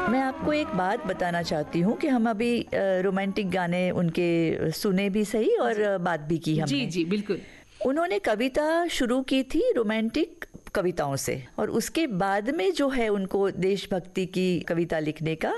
मैं आपको एक बात बताना चाहती हूँ कि हम अभी रोमांटिक गाने उनके सुने भी सही और बात भी की हमने। जी जी बिल्कुल। उन्होंने कविता शुरू की थी रोमांटिक कविताओं से, और उसके बाद में जो है उनको देशभक्ति की कविता लिखने का